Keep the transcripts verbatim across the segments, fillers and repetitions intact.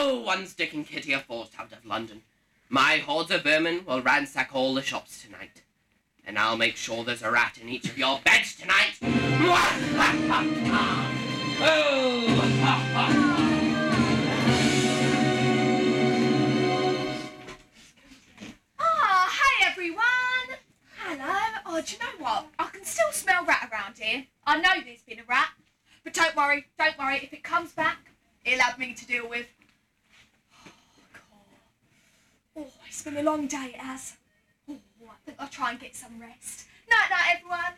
No one's Dick and Kitty are forced out of London. My hordes of vermin will ransack all the shops tonight. And I'll make sure there's a rat in each of your beds tonight. Ah, hey everyone! Hello. Oh, do you know what? I can still smell rat around here. I know there's been a rat. But don't worry, don't worry. If it comes back, it'll have me to deal with. Oh, God. Oh, it's been a long day, it has. Oh, I think I'll try and get some rest. Night, night, everyone.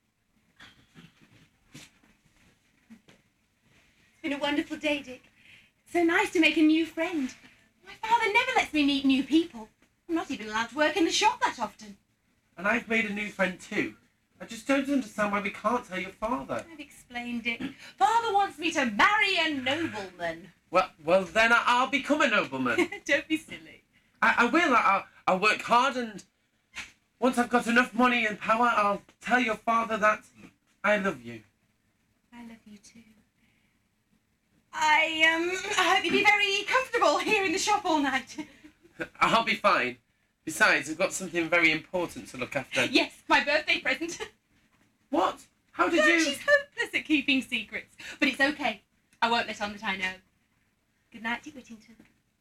It's been a wonderful day, Dick. So nice to make a new friend. My father never lets me meet new people. I'm not even allowed to work in the shop that often. And I've made a new friend too. I just don't understand why we can't tell your father. I've explained, Dick. Father wants me to marry a nobleman. Well, well then I- I'll become a nobleman. Don't be silly. I, I will. I- I'll, I'll work hard, and once I've got enough money and power, I'll tell your father that I love you. I love you too. I, um, I hope you'll be very comfortable here in the shop all night. I'll be fine. Besides, I've got something very important to look after. Yes, my birthday present. What? How did Well, you... She's hopeless at keeping secrets. But it's okay. I won't let on that I know. Good night, Dick Whittington.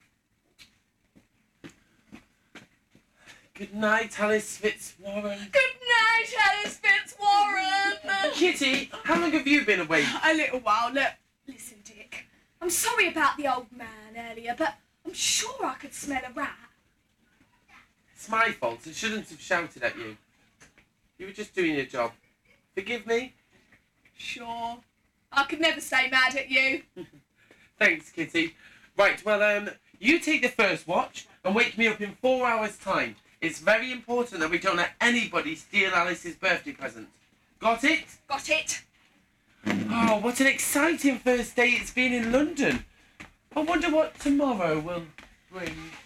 Good night, Alice Fitzwarren. Good night, Alice Fitzwarren. Kitty, how long have you been away? A little while. Look, listen, Dick. I'm sorry about the old man earlier, but I'm sure I could smell a rat. It's my fault. I shouldn't have shouted at you. You were just doing your job. Forgive me? Sure. I could never stay mad at you. Thanks, Kitty. Right, well, um, you take the first watch and wake me up in four hours' time. It's very important that we don't let anybody steal Alice's birthday present. Got it? Got it. Oh, what an exciting first day it's been in London. I wonder what tomorrow will bring.